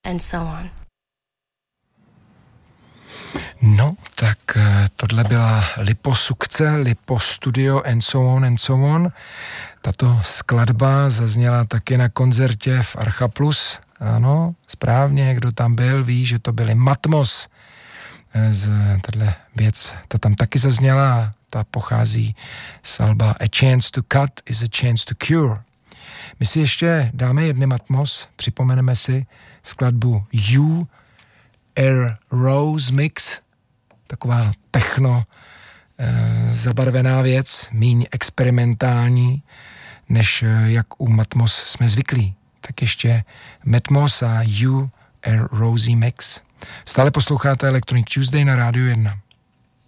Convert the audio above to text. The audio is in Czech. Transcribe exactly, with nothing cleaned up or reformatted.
and so on. No, tak tohle byla Liposukce, Lipo Studio and so on and so on. Tato skladba zazněla taky na koncertě v Archa Plus. Ano, správně, kdo tam byl, ví, že to byly Matmos. Z tato věc, ta tam taky zazněla, ta pochází z alba A Chance to Cut is a Chance to Cure. My si ještě dáme jedny Matmos, připomeneme si skladbu You Air Rose Mix, taková techno e, zabarvená věc, míň experimentální, než jak u Matmos jsme zvyklí. Tak ještě Matmos a You Air Rose Mix. Stále posloucháte Electronic Tuesday na Rádiu jedna.